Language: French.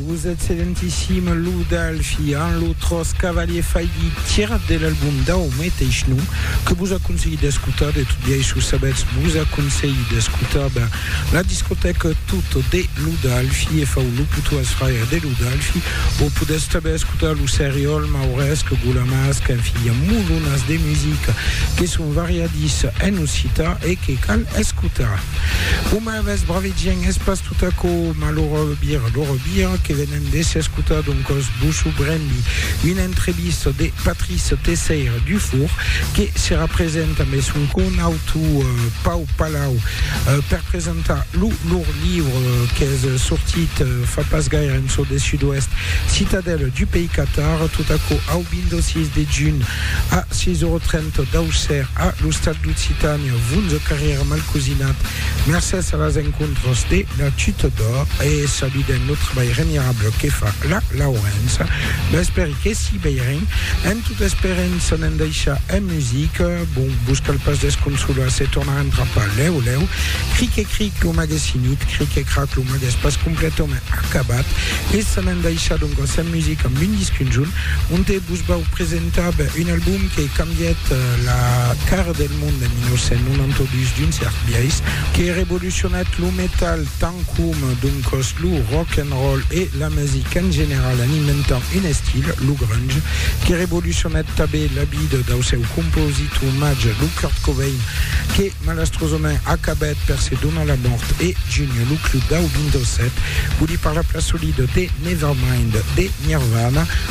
vous êtes excellentissime Lou Dalfi, l'autre Cavalier Faidi, tiré de l'album Daume Teichnou, que vous a conseillé d'écouter, de tout bien sous Sabets, vous a conseillé d'écouter la discothèque toute de Lou Dalfi, et Faoulou, plutôt à frère de Lou Dalfi, vous pouvez écouter Lou Seriol, Mauresque, Goulamasque, fille Moulounas de musique, qui sont variadis en Ucita et qui cal escuta. Uma vez bravidien espace tout à coup, malheureux bir, qui viennent de s'escuta donc Bouchou Brendi, une entrevista de Patrice Tesseir Dufour, qui se représente avec son connautu Pau Palau, per présenter leur livre qui est sorti fa pas gaire en sur des sud-ouest, Citadelle du pays Qatar, tout à coup au bindo 6 de June à 6,30 € d'Auxerre à l'Ustad d'Ucitania, vous de carrière mal cousinate, merci à les encontros de la Chute d'Or et salut d'un autre travail admirable qui fait la Laurence. J'espère que si bien, en toute espérance, on deixa en musique, bon, busca le pas desconsola, c'est on rentre pas léo, cric et cric au magasinit, cric et crac au magasin complètement acabat, et ça n'en deixa donc en musique en minuscule jaune, on te busca vous présenter un album qui est cambié la carte du monde en 1992 d'une certaine biais, qui révolutionne le metal tant comme donc le rock and roll et la musique en général en inventant un style, le grunge, qui révolutionne tabé l'habit d'un seu compositeur mage, le Kurt Cobain, qui malastrosement acabet per se donner la mort et Junior le club d'Au Windows 7, vous dit par la place solide de Nevermind de Nirvana.